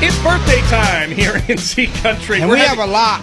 It's birthday time here in Z Country. And we have a lot.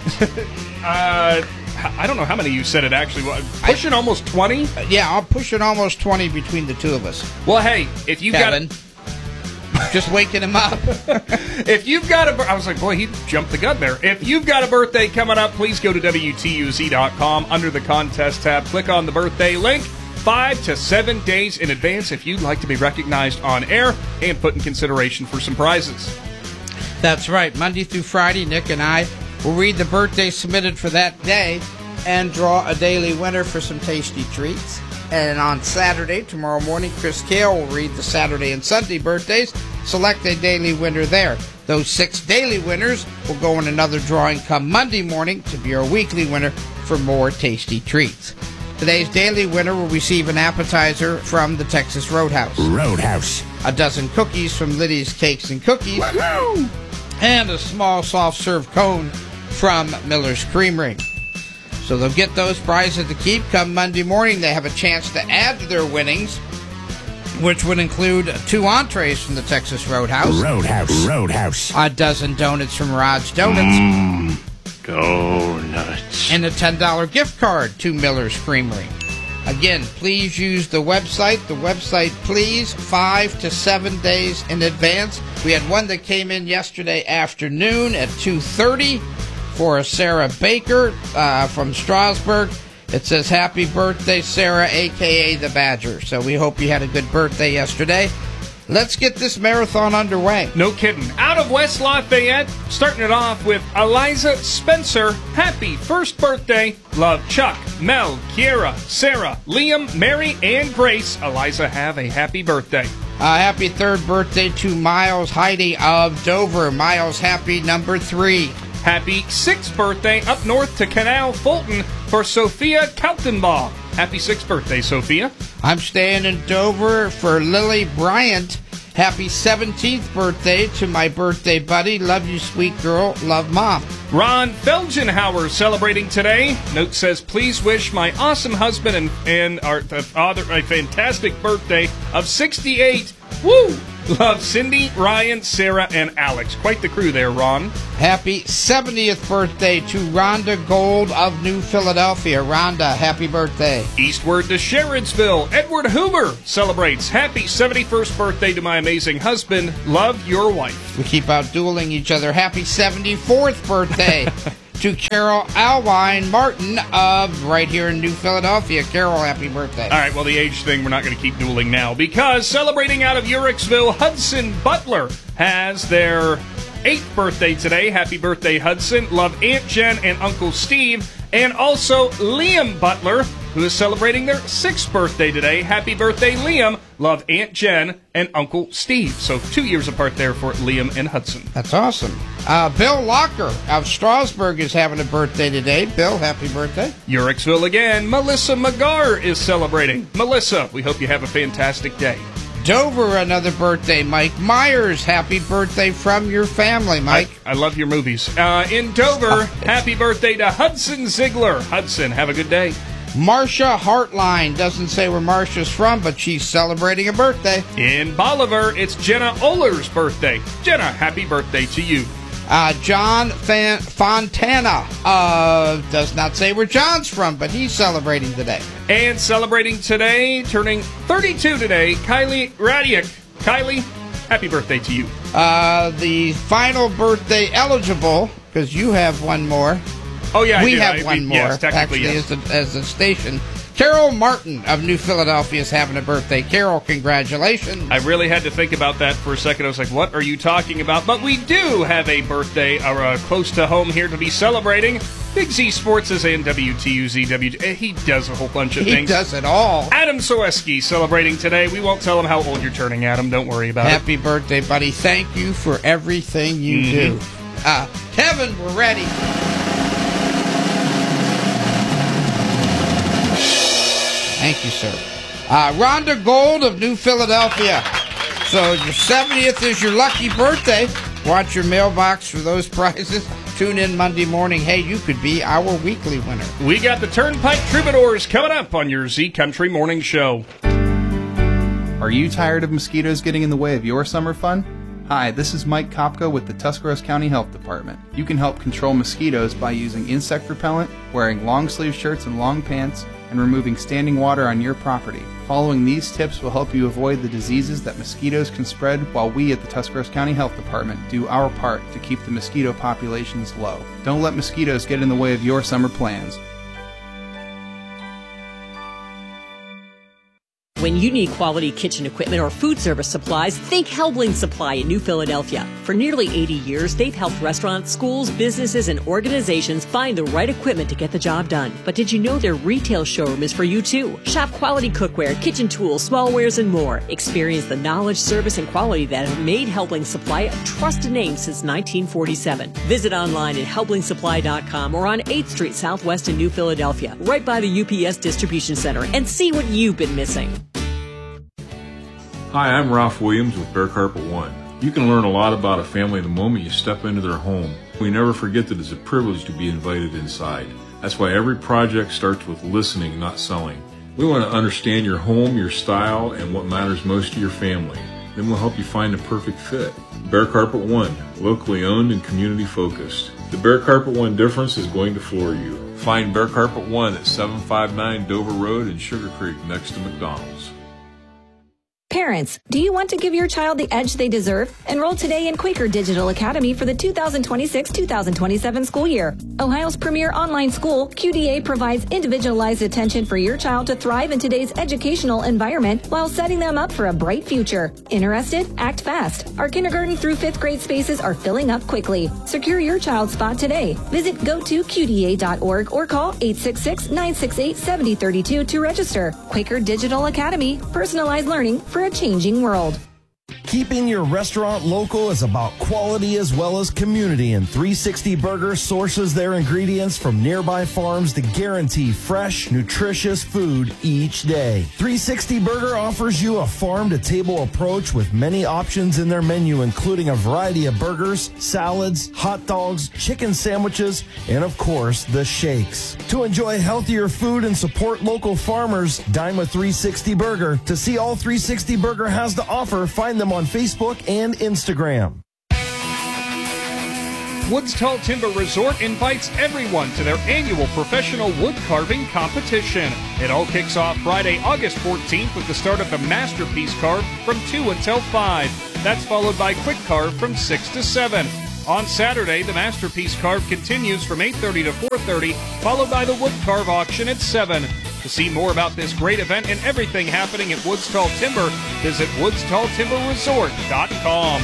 I don't know how many you said it actually. Pushing almost 20? Yeah, I'm pushing almost 20 between the two of us. Well, hey, if you've Kevin. Just waking him up. If you've got I was like, boy, he jumped the gun there. If you've got a birthday coming up, please go to WTUZ.com under the contest tab. Click on the birthday link. 5 to 7 days in advance if you'd like to be recognized on air and put in consideration for some prizes. That's right. Monday through Friday, Nick and I will read the birthday submitted for that day and draw a daily winner for some tasty treats. And on Saturday, tomorrow morning, Chris Kale will read the Saturday and Sunday birthdays, select a daily winner there. Those 6 daily winners will go in another drawing come Monday morning to be our weekly winner for more tasty treats. Today's daily winner will receive an appetizer from the Texas Roadhouse. A dozen cookies from Liddy's Cakes and Cookies. Woo-hoo! And a small soft-serve cone from Miller's Creamery. So they'll get those prizes to keep. Come Monday morning, they have a chance to add to their winnings, which would include 2 entrees from the Texas Roadhouse. Roadhouse. A dozen donuts from Rod's Donuts. Donuts. And a $10 gift card to Miller's Creamery. Again, please use the website. The website, please, 5 to 7 days in advance. We had one that came in yesterday afternoon at 2:30 for a Sarah Baker from Strasburg. It says, happy birthday, Sarah, a.k.a. the Badger. So we hope you had a good birthday yesterday. Let's get this marathon underway. No kidding. Out of West Lafayette, starting it off with Eliza Spencer. Happy first birthday. Love Chuck, Mel, Kiera, Sarah, Liam, Mary, and Grace. Eliza, have a happy birthday. Happy third birthday to Miles Heidi of Dover. Miles, happy number 3. Happy 6th birthday up north to Canal Fulton for Sophia Kaltenbaugh. Happy 6th birthday, Sophia. I'm staying in Dover for Lily Bryant. Happy 17th birthday to my birthday buddy. Love you, sweet girl. Love, Mom. Ron Felgenhauer celebrating today. Note says, please wish my awesome husband and our father a fantastic birthday of 68. Woo! Love Cindy, Ryan, Sarah, and Alex. Quite the crew there, Ron. Happy 70th birthday to Rhonda Gold of New Philadelphia. Rhonda, happy birthday. Eastward to Sherrodsville. Edward Hoover celebrates. Happy 71st birthday to my amazing husband. Love, your wife. We keep out dueling each other. Happy 74th birthday to Carol Alwine Martin of right here in New Philadelphia. Carol, happy birthday. All right, well, the age thing, we're not going to keep dueling now because celebrating out of Uricksville, Hudson Butler has their 8th birthday today. Happy birthday, Hudson. Love Aunt Jen and Uncle Steve. And also Liam Butler, who is celebrating their 6th birthday today. Happy birthday, Liam. Love Aunt Jen and Uncle Steve. So 2 years apart there for Liam and Hudson. That's awesome. Bill Locker of Strasburg is having a birthday today. Bill, happy birthday. Uricksville again. Melissa McGarr is celebrating. Melissa, we hope you have a fantastic day. Dover, another birthday. Mike Myers, happy birthday from your family, Mike. I love your movies. In Dover, happy birthday to Hudson Ziegler. Hudson, have a good day. Marcia Hartline, doesn't say where Marcia's from, but she's celebrating a birthday. In Bolivar, it's Jenna Oler's birthday. Jenna, happy birthday to you. John Fontana does not say where John's from, but he's celebrating today. And celebrating today, turning 32 today, Kylie Radiak. Kylie, happy birthday to you. The final birthday eligible, because you have one more. Oh, yeah, we have one more. Yes, technically, actually, as a station. Carol Martin of New Philadelphia is having a birthday. Carol, congratulations. I really had to think about that for a second. I was like, what are you talking about? But we do have a birthday close to home here to be celebrating. Big Z Sports is in WTUZ. He does a whole bunch of things. He does it all. Adam Soeski celebrating today. We won't tell him how old you're turning, Adam. Don't worry about it. Happy birthday, buddy. Thank you for everything you do. Kevin, we're ready. Thank you, sir. Rhonda Gold of New Philadelphia. So your 70th is your lucky birthday. Watch your mailbox for those prizes. Tune in Monday morning. Hey, you could be our weekly winner. We got the Turnpike Troubadours coming up on your Z Country Morning Show. Are you tired of mosquitoes getting in the way of your summer fun? Hi, this is Mike Kopka with the Tuscarawas County Health Department. You can help control mosquitoes by using insect repellent, wearing long-sleeve shirts and long pants, and removing standing water on your property. Following these tips will help you avoid the diseases that mosquitoes can spread, while we at the Tuscarawas County Health Department do our part to keep the mosquito populations low. Don't let mosquitoes get in the way of your summer plans. When you need quality kitchen equipment or food service supplies, think Helbling Supply in New Philadelphia. For nearly 80 years, they've helped restaurants, schools, businesses, and organizations find the right equipment to get the job done. But did you know their retail showroom is for you too? Shop quality cookware, kitchen tools, smallwares, and more. Experience the knowledge, service, and quality that have made Helbling Supply a trusted name since 1947. Visit online at helblingsupply.com or on 8th Street Southwest in New Philadelphia, right by the UPS Distribution Center, and see what you've been missing. Hi, I'm Ralph Williams with Bear Carpet One. You can learn a lot about a family the moment you step into their home. We never forget that it's a privilege to be invited inside. That's why every project starts with listening, not selling. We want to understand your home, your style, and what matters most to your family. Then we'll help you find the perfect fit. Bear Carpet One, locally owned and community focused. The Bear Carpet One difference is going to floor you. Find Bear Carpet One at 759 Dover Road in Sugar Creek next to McDonald's. Parents, do you want to give your child the edge they deserve? Enroll today in Quaker Digital Academy for the 2026-2027 school year. Ohio's premier online school, QDA provides individualized attention for your child to thrive in today's educational environment while setting them up for a bright future. Interested? Act fast. Our kindergarten through 5th grade spaces are filling up quickly. Secure your child's spot today. Visit go2qda.org or call 866-968-7032 to register. Quaker Digital Academy, personalized learning for a changing world. Keeping your restaurant local is about quality as well as community, and 360 Burger sources their ingredients from nearby farms to guarantee fresh, nutritious food each day. 360 Burger offers you a farm-to-table approach with many options in their menu, including a variety of burgers, salads, hot dogs, chicken sandwiches, and of course, the shakes. To enjoy healthier food and support local farmers, dine with 360 Burger. To see all 360 Burger has to offer, find them on Facebook and Instagram. Woods Tall Timber Resort invites everyone to their annual professional wood carving competition. It all kicks off Friday, August 14th with the start of the Masterpiece Carve from 2 until 5. That's followed by Quick Carve from 6 to 7. On Saturday, the Masterpiece Carve continues from 8:30 to 4:30, followed by the Wood Carve auction at 7. To see more about this great event and everything happening at Woods Tall Timber, visit woodstalltimberresort.com.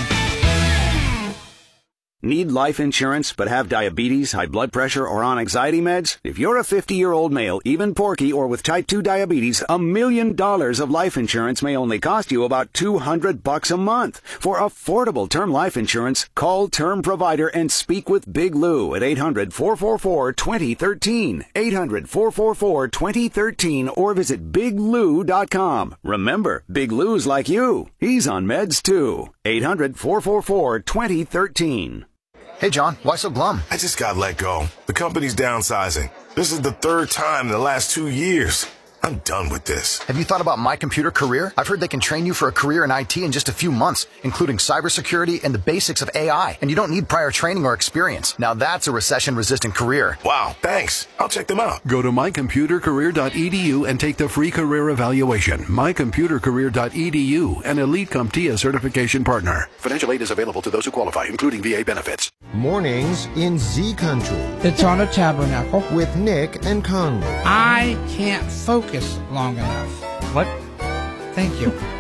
Need life insurance but have diabetes, high blood pressure, or on anxiety meds? If you're a 50-year-old male, even porky, or with type 2 diabetes, $1 million of life insurance may only cost you about $200 a month. For affordable term life insurance, call Term Provider and speak with Big Lou at 800-444-2013, 800-444-2013, or visit biglou.com. Remember, Big Lou's like you. He's on meds too. 800-444-2013. Hey, John, why so glum? I just got let go. The company's downsizing. This is the 3rd time in the last 2 years. I'm done with this. Have you thought about My Computer Career? I've heard they can train you for a career in IT in just a few months, including cybersecurity and the basics of AI. And you don't need prior training or experience. Now that's a recession-resistant career. Wow, thanks. I'll check them out. Go to mycomputercareer.edu and take the free career evaluation. mycomputercareer.edu, an Elite CompTIA certification partner. Financial aid is available to those who qualify, including VA benefits. Mornings in Z Country. It's on a tabernacle. With Nick and Conley. I can't focus long enough. What? Thank you.